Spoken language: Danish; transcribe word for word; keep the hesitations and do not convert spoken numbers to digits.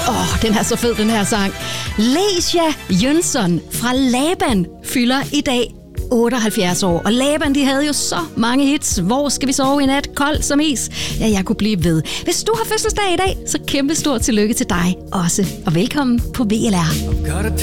Åh, oh, den er så fed, den her sang. Lecia Jönsson fra Laban fylder i dag otteoghalvfjerds år. Og Laban, de havde jo så mange hits. Hvor skal vi sove i nat? Kold som is. Ja, jeg kunne blive ved. Hvis du har fødselsdag i dag, så kæmpe stort tillykke til dig også. Og velkommen på V L R.